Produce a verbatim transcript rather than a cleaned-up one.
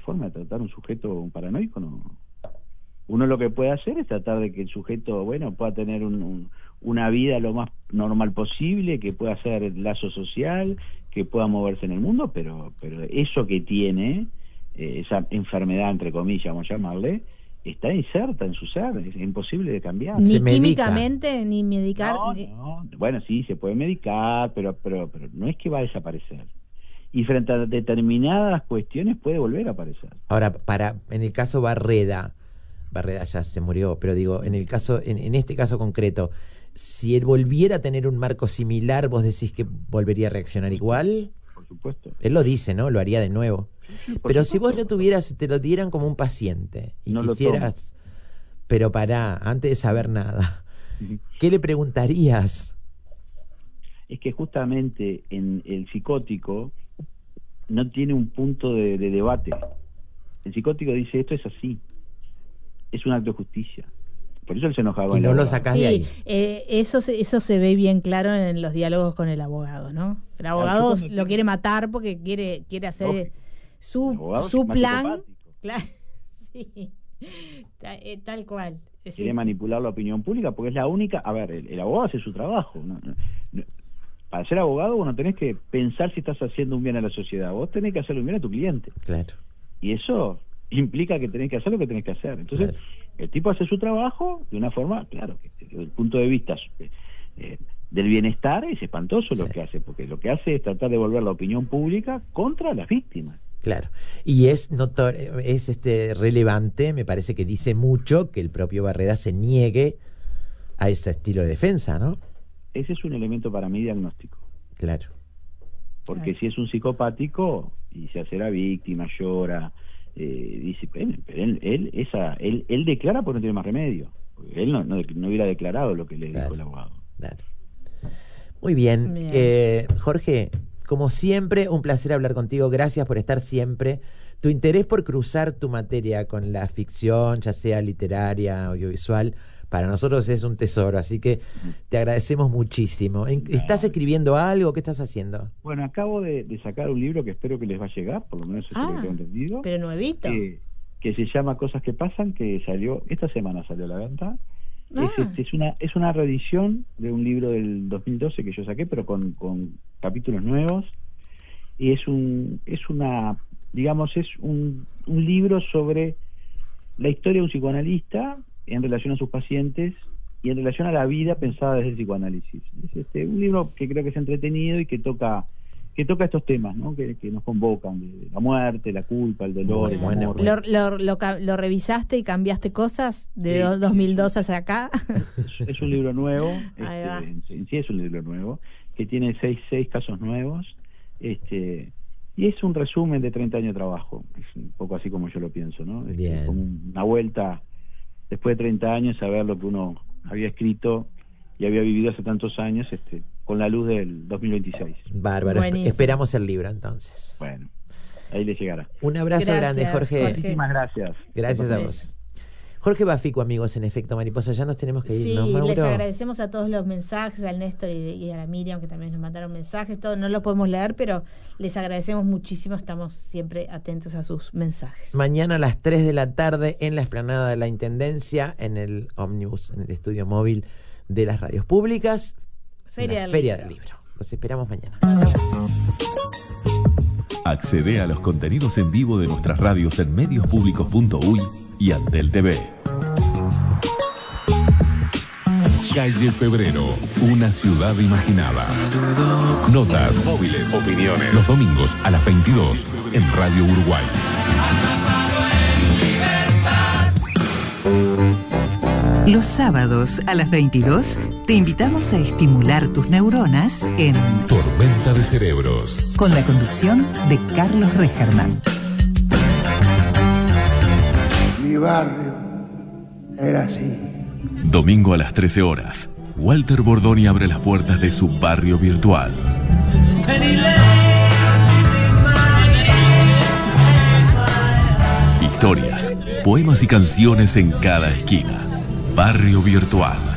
forma de tratar a un sujeto un paranoico, no. Uno lo que puede hacer es tratar de que el sujeto, bueno, pueda tener un, un, una vida lo más normal posible, que pueda hacer lazo social, que pueda moverse en el mundo, pero pero eso que tiene, eh, esa enfermedad, entre comillas, vamos a llamarle, está inserta en su ser, es imposible de cambiar. Ni Se químicamente, medica. ni medicar. No, ni... no, bueno, sí, se puede medicar, pero, pero, pero no es que va a desaparecer. Y frente a determinadas cuestiones puede volver a aparecer. Ahora, para en el caso Barreda, Barreda ya se murió, pero digo, en el caso, en, en este caso concreto, si él volviera a tener un marco similar, ¿vos decís que volvería a reaccionar igual? Por supuesto. Él lo dice, ¿no? Lo haría de nuevo. Sí, pero supuesto. Si vos lo tuvieras, te lo dieran como un paciente y no quisieras, pero pará, antes de saber nada, ¿qué le preguntarías? Es que justamente en el psicótico no tiene un punto de, de debate. El psicótico dice, esto es así, es un acto de justicia. Por eso él se enojaba. Y no lo sacás de ahí. Sí, eh, eso, se- eso se ve bien claro en los diálogos con el abogado, ¿no? El abogado yo cuando- lo quiere matar porque quiere quiere hacer Lógico. su, El abogado su es más plan. psicopático. Claro, sí, Ta- eh, tal cual. Es- Quiere es- manipular la opinión pública porque es la única... A ver, el, el abogado hace su trabajo. ¿no? No, no. Para ser abogado vos no tenés que pensar si estás haciendo un bien a la sociedad. Vos tenés que hacerle un bien a tu cliente. Claro. Y eso implica que tenés que hacer lo que tenés que hacer. Entonces, Claro. el tipo hace su trabajo de una forma, claro, que desde el punto de vista eh, del bienestar es espantoso lo Sí. que hace, porque lo que hace es tratar de volver la opinión pública contra las víctimas. Claro, y es notor es este relevante, me parece que dice mucho que el propio Barreda se niegue a ese estilo de defensa, ¿no? Ese es un elemento para mí diagnóstico, Claro. porque Claro. si es un psicopático y se hace la víctima, llora, eh, dice, pero él, él, esa, él, él declara porque no tiene más remedio, porque él no, no, no hubiera declarado lo que le Claro. dijo el abogado. Claro. Muy bien, Bien. Eh, Jorge, como siempre, un placer hablar contigo, gracias por estar siempre. Tu interés por cruzar tu materia con la ficción, ya sea literaria, audiovisual, para nosotros es un tesoro, así que te agradecemos muchísimo. ¿En- ¿Estás escribiendo algo? ¿Qué estás haciendo? Bueno, acabo de, de sacar un libro que espero que les va a llegar, por lo menos eso es lo Ah, que tengo entendido, pero nuevito. que, que se llama Cosas que pasan, que salió, esta semana salió a la venta. Ah. Es, este, es una es una reedición de un libro del dos mil doce que yo saqué, pero con, con capítulos nuevos, y es un es una digamos es un, un libro sobre la historia de un psicoanalista en relación a sus pacientes y en relación a la vida pensada desde el psicoanálisis. Es este un libro que creo que es entretenido y que toca que toca estos temas, ¿no? que, que nos convocan, de la muerte, la culpa, el dolor, Muy el bueno. amor. ¿Lo, lo, lo, ca- lo revisaste y cambiaste cosas de Sí. do- dos mil dos hacia acá? Es, es un libro nuevo, Ahí este, va. en, en sí es un libro nuevo, que tiene seis, seis casos nuevos, este, y es un resumen de treinta años de trabajo, es un poco así como yo lo pienso, ¿no? Este, Bien. como una vuelta, después de treinta años, a ver lo que uno había escrito y había vivido hace tantos años, este, con la luz del dos mil veintiséis. Bárbaro, Buenísimo. esperamos el libro entonces. Bueno, ahí le llegará. Un abrazo Gracias, grande, Jorge. Jorge. Muchísimas gracias. Gracias a Beso. vos. Jorge Bafico, amigos, en Efecto Mariposa, ya nos tenemos que ir, Sí, ¿no, les Mauro? agradecemos a todos los mensajes, al Néstor y, y a la Miriam, que también nos mandaron mensajes. Todo, no lo podemos leer, pero les agradecemos muchísimo. Estamos siempre atentos a sus mensajes. Mañana a las tres de la tarde en la explanada de la Intendencia, en el Omnibus, en el estudio móvil de las radios públicas. Feria la del Feria Libro. del Libro. Los esperamos mañana. Accede a los contenidos en vivo de nuestras radios en mediospublicos punto uy y Antel T V. Calle Febrero, una ciudad imaginada. Notas, móviles, opiniones. Los domingos a las veintidós en Radio Uruguay. Los sábados a las veintidós te invitamos a estimular tus neuronas en Tormenta de Cerebros. con la conducción de Carlos Regerman. Mi barrio era así. Domingo a las trece horas. Walter Bordoni abre las puertas de su barrio virtual. Historias, poemas y canciones en cada esquina. Barrio Virtual.